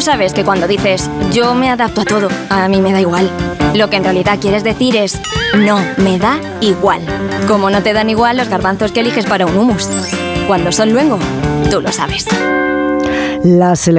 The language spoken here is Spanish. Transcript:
sabes que cuando dices yo me adapto a todo, a mí me da igual, lo que en realidad quieres decir es no, me da igual. Como no te dan igual los garbanzos que eliges para un hummus. Cuando son luengo, tú lo sabes. La